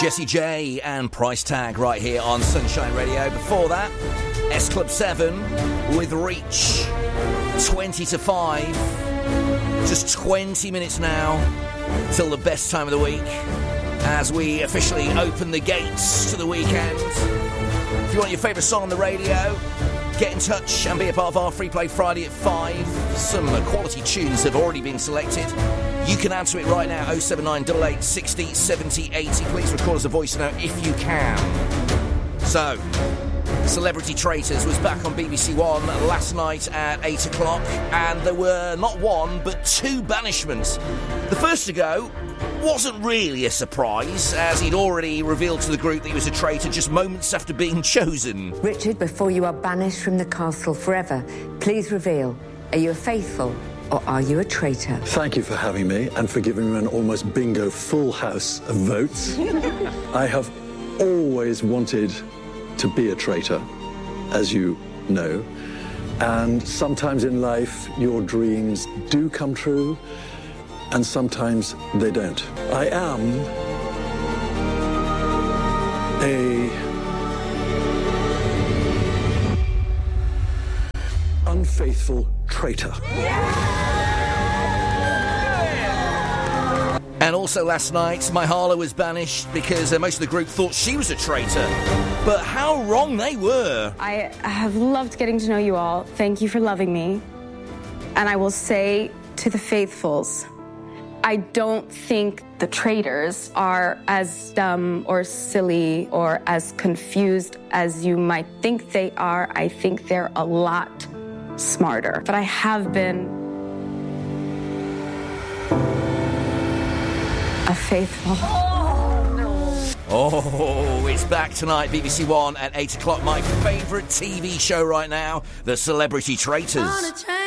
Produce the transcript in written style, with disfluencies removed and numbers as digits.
Jessie J and Price Tag right here on Sunshine Radio. Before that, S Club 7 with Reach. 20 to 5. Just 20 minutes now till the best time of the week as we officially open the gates to the weekend. If you want your favourite song on the radio, get in touch and be a part of our Free Play Friday at 5. Some quality tunes have already been selected. You can answer it right now, 07988 60 70 80. Please record us a voice note if you can. So, Celebrity Traitors was back on BBC One last night at 8 o'clock, and there were not one, but two banishments. The first to go wasn't really a surprise, as he'd already revealed to the group that he was a traitor just moments after being chosen. Richard, before you are banished from the castle forever, please reveal, are you a faithful or are you a traitor? Thank you for having me and for giving me an almost bingo full house of votes. I have always wanted to be a traitor, as you know, and sometimes in life your dreams do come true and sometimes they don't. I am a unfaithful traitor. And also last night, Myhala was banished because most of the group thought she was a traitor. But how wrong they were. I have loved getting to know you all. Thank you for loving me. And I will say to the faithfuls, I don't think the traitors are as dumb or silly or as confused as you might think they are. I think they're a lot smarter. But I have been a faithful. Oh, it's back tonight, BBC One at 8 o'clock. My favourite TV show right now, The Celebrity Traitors.